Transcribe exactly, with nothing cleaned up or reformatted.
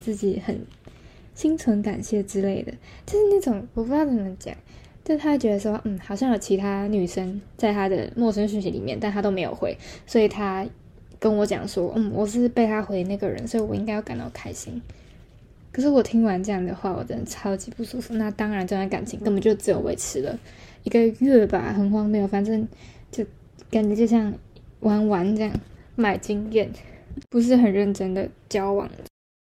自己很心存感谢之类的，就是那种我不知道怎么讲，就他觉得说，嗯，好像有其他女生在他的陌生讯息里面，但他都没有回，所以他跟我讲说，嗯，我是被他回那个人，所以我应该要感到开心。可是我听完这样的话，我真的超级不舒服。那当然，这段感情根本就只有维持了一个月吧，很荒谬。反正就感觉就像玩玩这样，买经验，不是很认真的交往